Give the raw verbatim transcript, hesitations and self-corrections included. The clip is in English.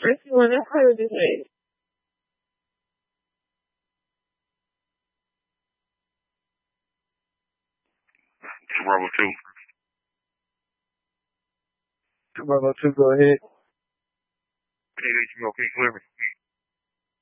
first one I heard this name. Bravo two. Bravo two, go ahead. Hey, H M O, can you clear me?